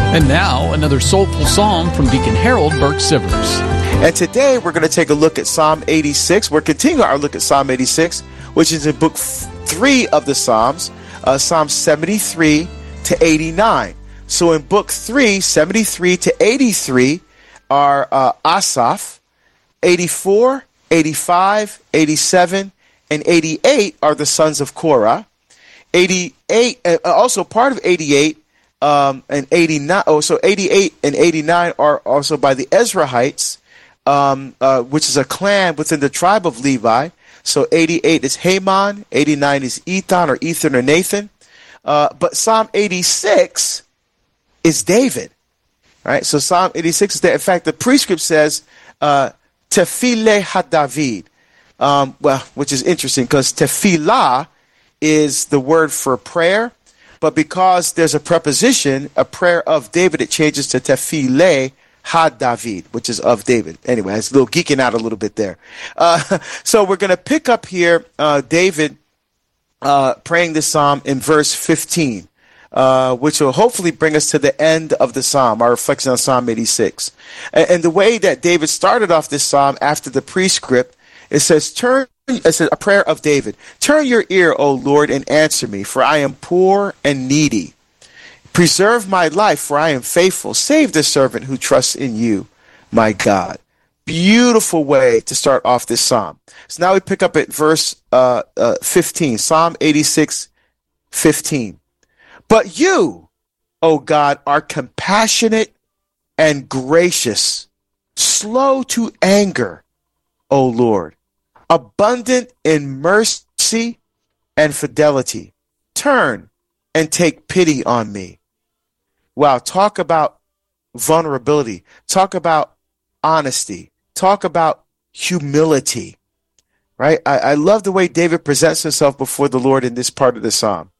And now, another soulful psalm from Deacon Harold Burke-Sivers. And today we're going to take a look at Psalm 86. We're continuing our look at Psalm 86, which is in book 3 of the Psalms, Psalm 73 to 89. So in book 3, 73 to 83 are Asaph, 84, 85, 87, and 88 are the sons of Korah. 88, also part of 88 and 89. Oh, so 88 and 89 are also by the Ezrahites, which is a clan within the tribe of Levi. So 88 is Haman, 89 is Ethan or Nathan. But Psalm 86 is David. Right? So Psalm 86 is David. In fact, the prescript says Tefillah HaDavid, which is interesting because tefillah is the word for prayer, but because there's a preposition, a prayer of David, it changes to Tefillah HaDavid, which is of David. Anyway, it's a little geeking out a little bit there. So we're going to pick up here David praying this psalm in verse 15, which will hopefully bring us to the end of the psalm, our reflection on Psalm 86. And the way that David started off this psalm after the prescript, it says, it's a prayer of David. Turn your ear, O Lord, and answer me, for I am poor and needy. Preserve my life, for I am faithful. Save the servant who trusts in you, my God. Beautiful way to start off this psalm. So now we pick up at verse 15, Psalm 86, 15. But you, O God, are compassionate and gracious, slow to anger, O Lord, abundant in mercy and fidelity. Turn and take pity on me. Wow, talk about vulnerability. Talk about honesty. Talk about humility. Right? I love the way David presents himself before the Lord in this part of the psalm.